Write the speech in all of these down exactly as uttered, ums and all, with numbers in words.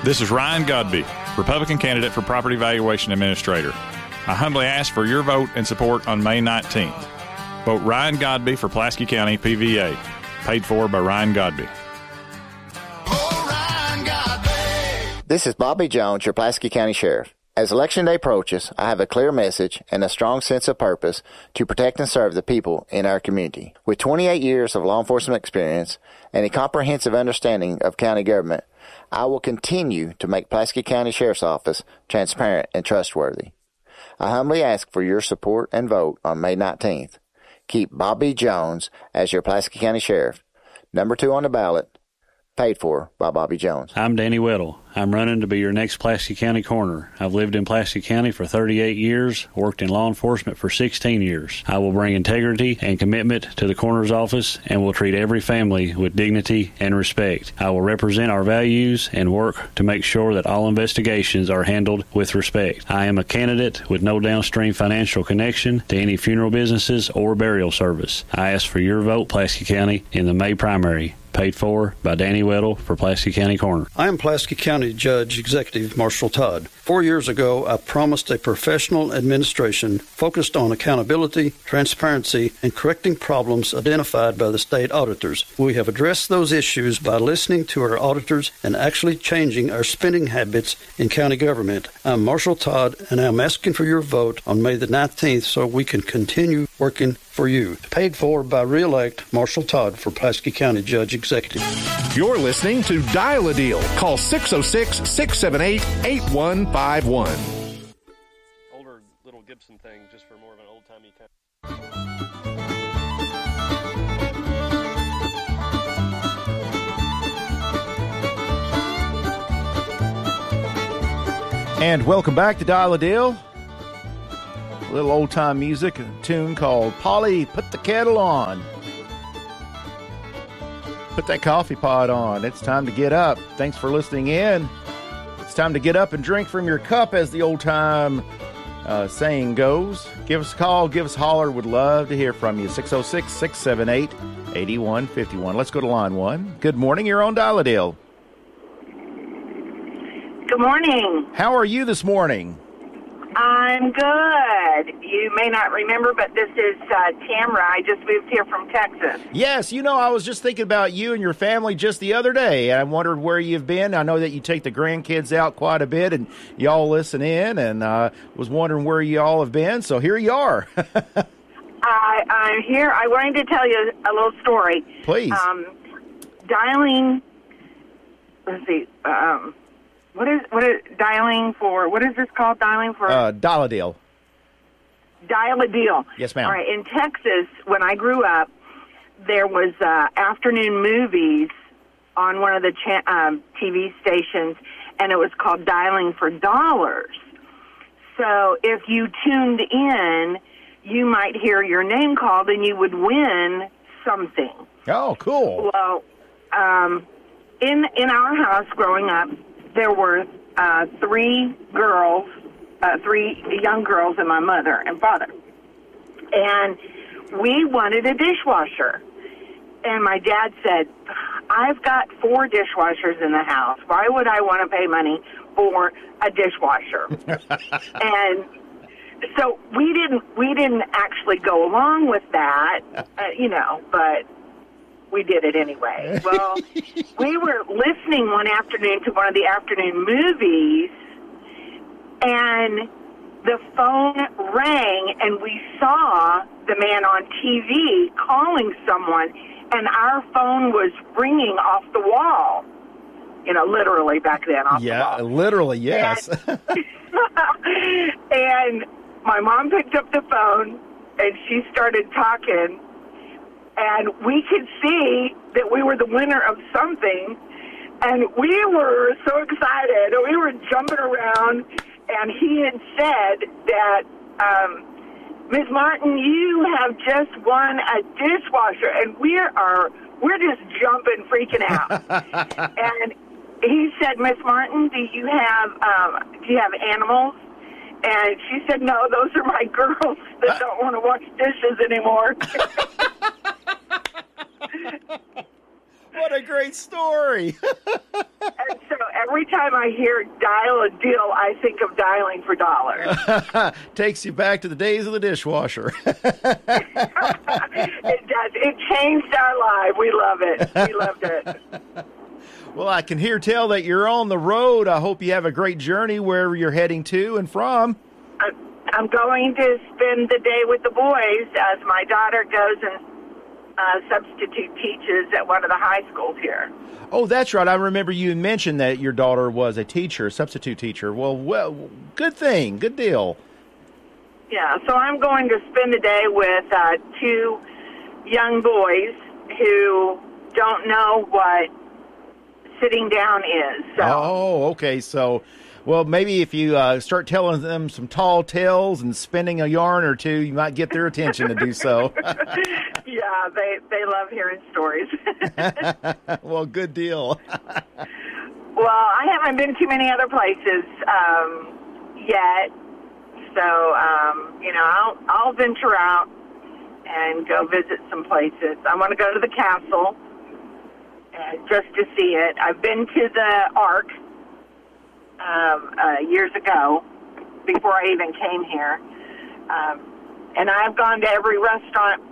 This is Ryan Godby, Republican candidate for Property Valuation Administrator. I humbly ask for your vote and support on May nineteenth. Vote Ryan Godby for Pulaski County P V A. Paid for by Ryan Godby. This is Bobby Jones, your Pulaski County Sheriff. As Election Day approaches, I have a clear message and a strong sense of purpose to protect and serve the people in our community. With twenty-eight years of law enforcement experience and a comprehensive understanding of county government, I will continue to make Pulaski County Sheriff's Office transparent and trustworthy. I humbly ask for your support and vote on May nineteenth. Keep Bobby Jones as your Pulaski County Sheriff. Number two on the ballot, paid for by Bobby Jones. I'm Danny Weddle. I'm running to be your next Pulaski County coroner. I've lived in Pulaski County for thirty-eight years, worked in law enforcement for sixteen years. I will bring integrity and commitment to the coroner's office and will treat every family with dignity and respect. I will represent our values and work to make sure that all investigations are handled with respect. I am a candidate with no downstream financial connection to any funeral businesses or burial service. I ask for your vote, Pulaski County, in the May primary. Paid for by Danny Weddle for Pulaski County Coroner. I am Pulaski County Judge Executive Marshall Todd. Four years ago, I promised a professional administration focused on accountability, transparency, and correcting problems identified by the state auditors. We have addressed those issues by listening to our auditors and actually changing our spending habits in county government. I'm Marshall Todd, and I'm asking for your vote on May the nineteenth so we can continue working for you. Paid for by re-elect Marshall Todd for Pulaski County Judge Executive. You're listening to Dial a Deal. Call six oh six, six seven eight, eight one five one. Older little Gibson thing just for more of an old-timey kind. And welcome back to Dial a Deal. A little old-time music, a tune called Polly, Put the Kettle On. Put that coffee pot on. It's time to get up. Thanks for listening in. It's time to get up and drink from your cup, as the old-time uh, saying goes. Give us a call. Give us a holler. Would love to hear from you. six oh six, six seven eight, eight one five one. Let's go to line one. Good morning. You're on Dial a Deal. Good morning. How are you this morning? I'm good. You may not remember, but this is uh, Tamara. I just moved here from Texas. Yes, you know, I was just thinking about you and your family just the other day. I wondered where you've been. I know that you take the grandkids out quite a bit, and y'all listen in, and uh, was wondering where you all have been. So here you are. I, I'm here. I wanted to tell you a little story. Please. Um, dialing, let's see, um, What is what is dialing for? What is this called? Dialing for? Uh, dial a deal. Dial a deal. Yes, ma'am. All right. In Texas, when I grew up, there was uh, afternoon movies on one of the cha- um, T V stations, and it was called Dialing for Dollars. So if you tuned in, you might hear your name called, and you would win something. Oh, cool. Well, um, in in our house growing up, there were uh, three girls, uh, three young girls, and my mother and father. And we wanted a dishwasher. And my dad said, I've got four dishwashers in the house. Why would I want to pay money for a dishwasher? And so we didn't we didn't actually go along with that, uh, you know, but we did it anyway. Well, we were listening one afternoon to one of the afternoon movies, and the phone rang, and we saw the man on T V calling someone, and our phone was ringing off the wall. You know, literally back then off yeah, the wall. Yeah, literally, yes. And, and my mom picked up the phone, and she started talking, and we could see that we were the winner of something, and we were so excited. We were jumping around, and he had said that, um, Miz Martin, you have just won a dishwasher, and we are we're just jumping, freaking out. And he said, Miss Martin, do you have um, do you have animals? And she said, no, those are my girls that don't want to wash dishes anymore. What a great story. And so every time I hear dial a deal, I think of dialing for dollars. Takes you back to the days of the dishwasher. It does. It changed our life. We love it. We loved it. Well, I can hear tell that you're on the road. I hope you have a great journey wherever you're heading to and from. I'm going to spend the day with the boys as my daughter goes and uh, substitute teaches at one of the high schools here. Oh, that's right. I remember you mentioned that your daughter was a teacher, a substitute teacher. Well, well, good thing. Good deal. Yeah, so I'm going to spend the day with uh, two young boys who don't know what sitting down is. So. Oh, okay. So, well, maybe if you uh, start telling them some tall tales and spinning a yarn or two, you might get their attention to do so. Yeah, they, they love hearing stories. Well, good deal. Well, I haven't been to many other places um, yet, so, um, you know, I'll, I'll venture out and go visit some places. I want to go to the castle uh, just to see it. I've been to the Ark um, uh, years ago, before I even came here, um, and I've gone to every restaurant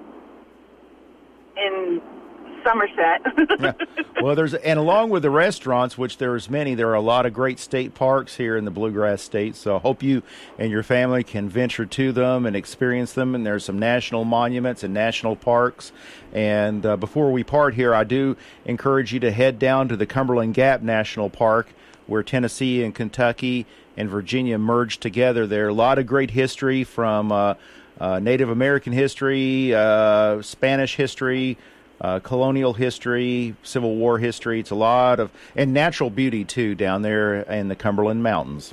in Somerset. Yeah. Well, there's and along with the restaurants, which there's many, there are a lot of great state parks here in the Bluegrass State. So I hope you and your family can venture to them and experience them. And there's some national monuments and national parks. And uh, before we part here, I do encourage you to head down to the Cumberland Gap National Park, where Tennessee and Kentucky and Virginia merged together. There are a lot of great history from uh, uh, Native American history, uh, Spanish history, Uh, colonial history, Civil War history. It's a lot of, and natural beauty, too, down there in the Cumberland Mountains.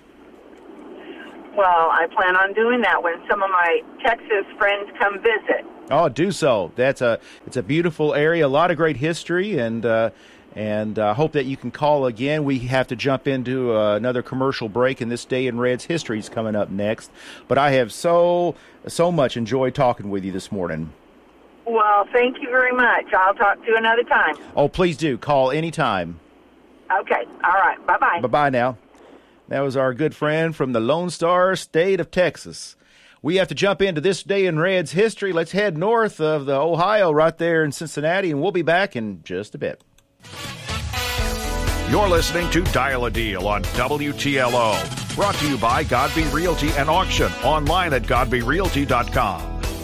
Well, I plan on doing that when some of my Texas friends come visit. Oh, do so. That's a, it's a beautiful area, a lot of great history, and uh, and I uh, hope that you can call again. We have to jump into uh, another commercial break, and this Day in Red's history is coming up next. But I have so, so much enjoyed talking with you this morning. Well, thank you very much. I'll talk to you another time. Oh, please do. Call anytime. Okay. All right. Bye-bye. Bye-bye now. That was our good friend from the Lone Star State of Texas. We have to jump into this Day in Red's history. Let's head north of the Ohio right there in Cincinnati, and we'll be back in just a bit. You're listening to Dial a Deal on W T L O. Brought to you by Godby Realty and Auction. Online at godby realty dot com.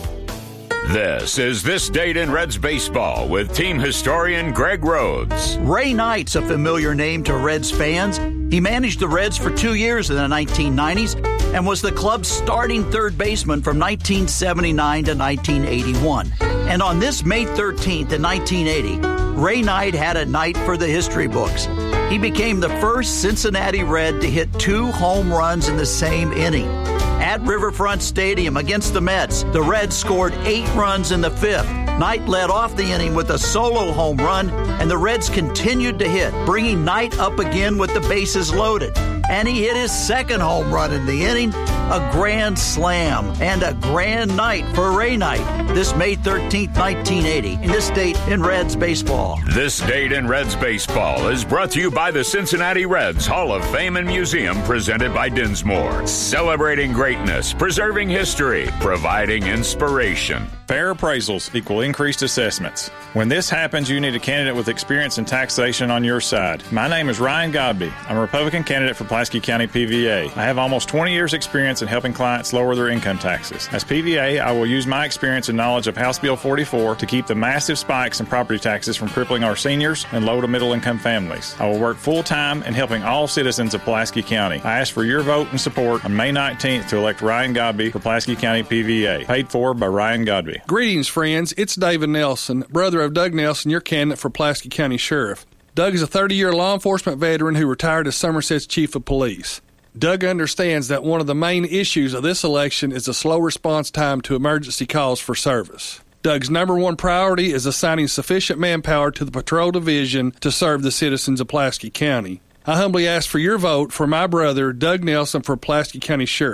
This is This Date in Reds Baseball with team historian Greg Rhodes. Ray Knight's a familiar name to Reds fans. He managed the Reds for two years in the nineteen nineties and was the club's starting third baseman from nineteen seventy-nine to nineteen eighty-one. And on this May thirteenth in nineteen eighty, Ray Knight had a night for the history books. He became the first Cincinnati Red to hit two home runs in the same inning. At Riverfront Stadium against the Mets, the Reds scored eight runs in the fifth. Knight led off the inning with a solo home run, and the Reds continued to hit, bringing Knight up again with the bases loaded. And he hit his second home run in the inning, a grand slam, and a grand night for Ray Knight. This May thirteenth, nineteen eighty, in This Date in Reds Baseball. This Date in Reds Baseball is brought to you by the Cincinnati Reds Hall of Fame and Museum, presented by Dinsmore. Celebrating greatness, preserving history, providing inspiration. Fair appraisals equal increased assessments. When this happens, you need a candidate with experience in taxation on your side. My name is Ryan Godby. I'm a Republican candidate for Pulaski County P V A. I have almost twenty years experience in helping clients lower their income taxes. As P V A, I will use my experience and knowledge of House Bill forty-four to keep the massive spikes in property taxes from crippling our seniors and low to middle income families. I will work full time in helping all citizens of Pulaski County. I ask for your vote and support on May nineteenth to elect Ryan Godby for Pulaski County P V A. Paid for by Ryan Godby. Greetings, friends. It's David Nelson, brother of Doug Nelson, your candidate for Pulaski County Sheriff. Doug is a thirty-year law enforcement veteran who retired as Somerset's chief of police. Doug understands that one of the main issues of this election is the slow response time to emergency calls for service. Doug's number one priority is assigning sufficient manpower to the patrol division to serve the citizens of Pulaski County. I humbly ask for your vote for my brother, Doug Nelson, for Pulaski County Sheriff.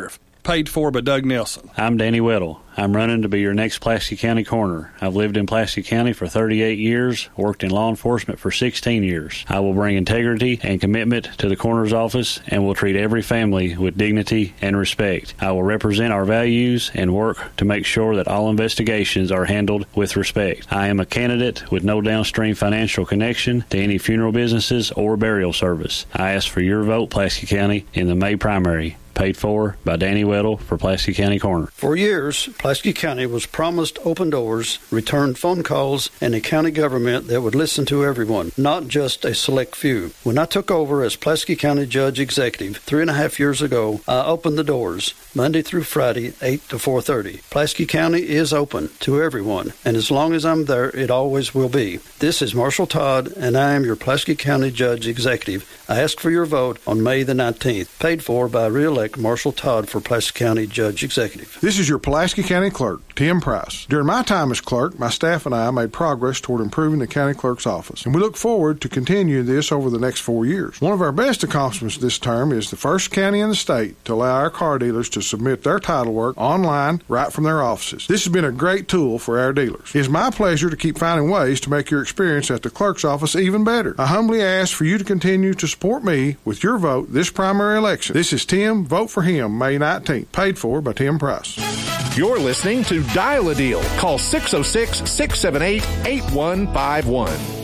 paid for by Doug Nelson. I'm Danny Weddle. I'm running to be your next Pulaski County coroner. I've lived in Pulaski County for thirty-eight years, worked in law enforcement for sixteen years. I will bring integrity and commitment to the coroner's office and will treat every family with dignity and respect. I will represent our values and work to make sure that all investigations are handled with respect. I am a candidate with no downstream financial connection to any funeral businesses or burial service. I ask for your vote, Pulaski County, in the May primary. Paid for by Danny Weddle for Pulaski County Coroner. For years, Pulaski County was promised open doors, returned phone calls, and a county government that would listen to everyone, not just a select few. When I took over as Pulaski County Judge Executive three and a half years ago, I opened the doors Monday through Friday, eight to four thirty. Pulaski County is open to everyone, and as long as I'm there, it always will be. This is Marshall Todd, and I am your Pulaski County Judge Executive. I ask for your vote on May the nineteenth. Paid for by re-elect Marshall Todd for Pulaski County Judge Executive. This is your Pulaski County Clerk, Tim Price. During my time as clerk, my staff and I made progress toward improving the county clerk's office, and we look forward to continuing this over the next four years. One of our best accomplishments this term is the first county in the state to allow our car dealers to submit their title work online right from their offices. This has been a great tool for our dealers. It is my pleasure to keep finding ways to make your experience at the clerk's office even better. I humbly ask for you to continue to support me with your vote this primary election. This is Tim. Vote for him May nineteenth. Paid for by Tim Price. You're listening to Dial a Deal. Call six oh six, six seven eight, eight one five one.